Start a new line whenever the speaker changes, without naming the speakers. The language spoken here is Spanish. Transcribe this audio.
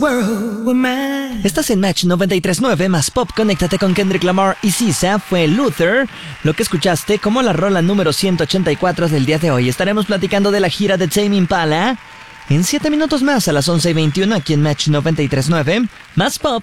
world with mine.
Estás en Match 93.9 más Pop. Conéctate con Kendrick Lamar y SZA. Fue Luther lo que escuchaste como la rola número 184 del día de hoy. Estaremos platicando de la gira de Tame Impala en 7 minutos más a las 11:21 aquí en Match 93.9 más Pop.